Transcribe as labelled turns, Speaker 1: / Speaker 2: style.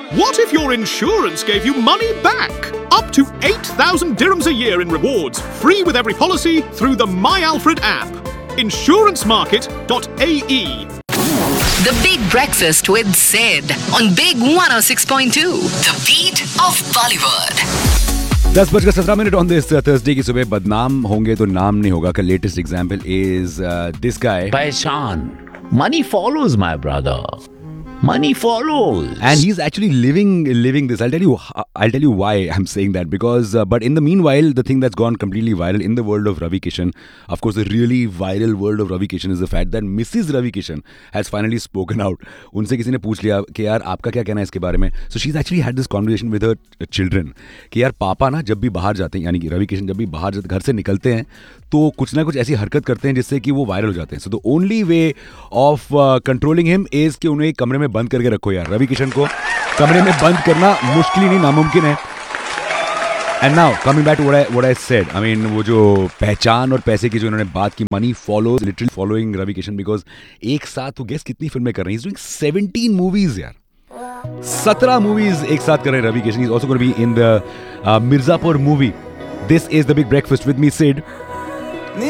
Speaker 1: What if your insurance gave you money back? Up to 8,000 dirhams a year in rewards, free with every policy through the My Alfred app. Insurancemarket.ae.
Speaker 2: The Big Breakfast with Sid on Big 106.2. The beat of Bollywood.
Speaker 3: 10:17 on this Thursday की सुबह बदनाम होंगे तो नाम नहीं होगा का latest example is this guy.
Speaker 4: Pehchan. Money follows, my brother. Money follows.
Speaker 3: And he's actually living this. I'll tell you why I'm saying that. Because, but in the meanwhile, the thing that's gone completely viral in the world of Ravi Kishan, of course, the really viral world of Ravi Kishan is the fact that Mrs. Ravi Kishan has finally spoken out. उनसे किसी ने पूछ लिया कि यार आपका क्या कहना है इसके बारे में. So she's actually had this conversation with her children कि यार पापा ना जब भी बाहर जाते हैं, यानी कि रवि किशन जब भी बाहर घर से निकलते हैं तो कुछ ना कुछ ऐसी हरकत करते हैं जिससे कि वो वायरल हो जाते हैं. So the only way of controlling him is कि उन्हें कमरे में बंद करके रखो यार. रवि किशन को कमरे में बंद करना मुश्किल ही नहीं, नामुमकिन है. And now coming back to what I said, I mean वो जो पहचान और पैसे की जो इन्होंने बात की, money follows, literally following Ravi Kishan, because एक साथ वो गेस कितनी फिल्में कर रहे हैं. 17 मूवीज यार, 17 मूवीज एक साथ कर रहे हैं Ravi Kishan. Is also gonna be in the Mirzapur movie. This is the big breakfast with me Sid.